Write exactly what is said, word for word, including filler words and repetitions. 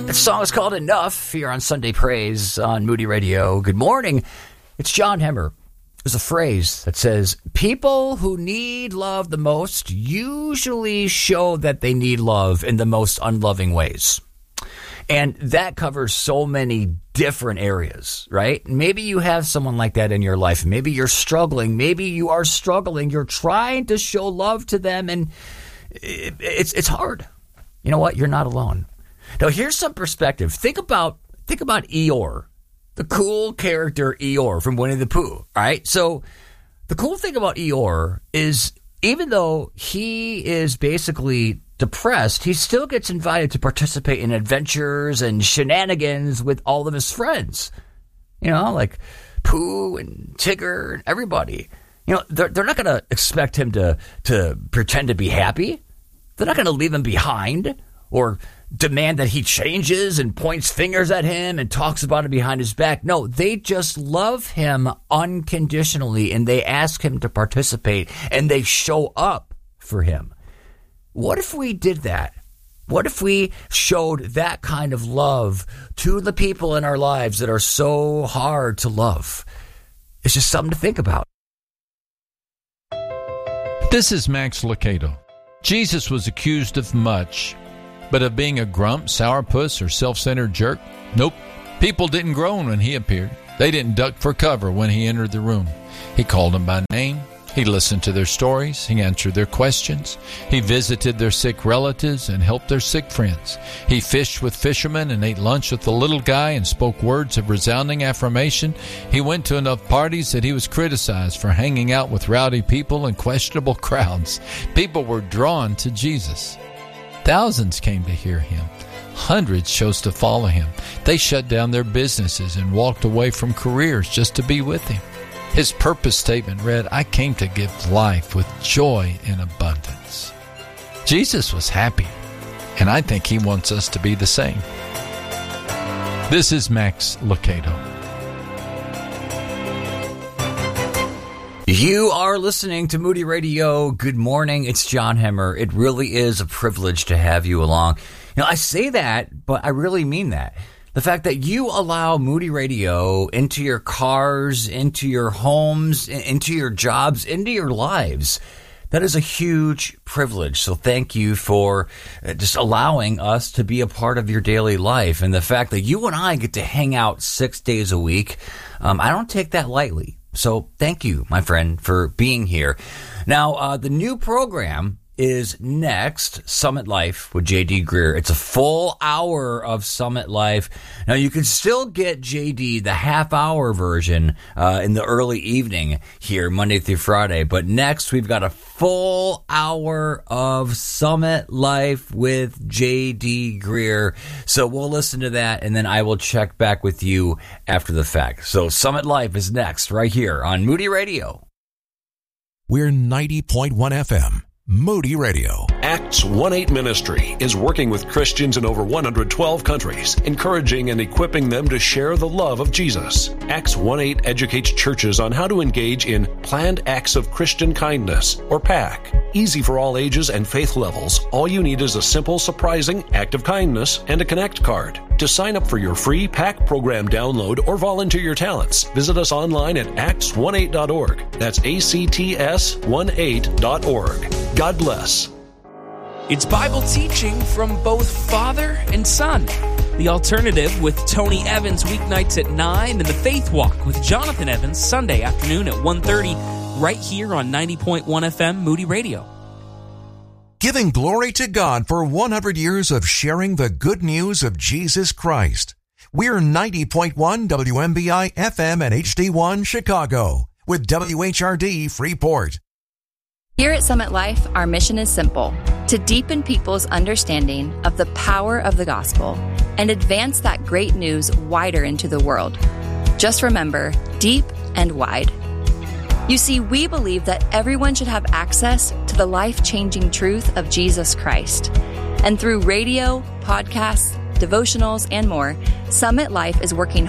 That song is called Enough here on Sunday Praise on Moody Radio. Good morning. It's John Hemmer. There's a phrase that says, people who need love the most usually show that they need love in the most unloving ways. And that covers so many different areas, right? Maybe you have someone like that in your life. Maybe you're struggling. Maybe you are struggling. You're trying to show love to them, and it's it's hard. You know what? You're not alone. Now, here's some perspective. Think about think about Eeyore, the cool character Eeyore from Winnie the Pooh. All right. So the cool thing about Eeyore is even though he is basically depressed, he still gets invited to participate in adventures and shenanigans with all of his friends. You know, like Pooh and Tigger and everybody. You know, they're, they're not going to expect him to, to pretend to be happy. They're not going to leave him behind or demand that he changes and points fingers at him and talks about it behind his back. No, they just love him unconditionally, and they ask him to participate, and they show up for him. What if we did that? What if we showed that kind of love to the people in our lives that are so hard to love? It's just something to think about. This is Max Lucado. Jesus was accused of much, but of being a grump, sourpuss, or self-centered jerk? Nope. People didn't groan when he appeared. They didn't duck for cover when he entered the room. He called them by name. He listened to their stories. He answered their questions. He visited their sick relatives and helped their sick friends. He fished with fishermen and ate lunch with the little guy and spoke words of resounding affirmation. He went to enough parties that he was criticized for hanging out with rowdy people and questionable crowds. People were drawn to Jesus. Thousands came to hear him. Hundreds chose to follow him. They shut down their businesses and walked away from careers just to be with him. His purpose statement read, I came to give life with joy in abundance. Jesus was happy, and I think he wants us to be the same. This is Max Lucado. You are listening to Moody Radio. Good morning. It's John Hemmer. It really is a privilege to have you along. You know, I say that, but I really mean that. The fact that you allow Moody Radio into your cars, into your homes, into your jobs, into your lives, that is a huge privilege. So thank you for just allowing us to be a part of your daily life. And the fact that you and I get to hang out six days a week, um, I don't take that lightly. So thank you, my friend, for being here. Now, uh, the new program is next, Summit Life with J D Greear. It's a full hour of Summit Life. Now, you can still get J D, the half-hour version, uh, in the early evening here, Monday through Friday. But next, we've got a full hour of Summit Life with J D Greear. So we'll listen to that, and then I will check back with you after the fact. So Summit Life is next, right here on Moody Radio. We're ninety point one F M. Moody Radio. Acts one eight Ministry is working with Christians in over one hundred twelve countries, encouraging and equipping them to share the love of Jesus. Acts one eight educates churches on how to engage in Planned Acts of Christian Kindness, or PAC. Easy for all ages and faith levels. All you need is a simple, surprising act of kindness and a Connect card. To sign up for your free PAC program download or volunteer your talents, visit us online at acts eighteen dot org. That's A C T S eighteen dot org. God bless. It's Bible teaching from both Father and Son. The Alternative with Tony Evans weeknights at nine, and The Faith Walk with Jonathan Evans Sunday afternoon at one thirty, right here on ninety point one F M Moody Radio. Giving glory to God for one hundred years of sharing the good news of Jesus Christ. We're ninety point one W M B I F M and H D one Chicago with W H R D Freeport. Here at Summit Life, our mission is simple: to deepen people's understanding of the power of the gospel and advance that great news wider into the world. Just remember, deep and wide. You see, we believe that everyone should have access to the life-changing truth of Jesus Christ. And through radio, podcasts, devotionals, and more, Summit Life is working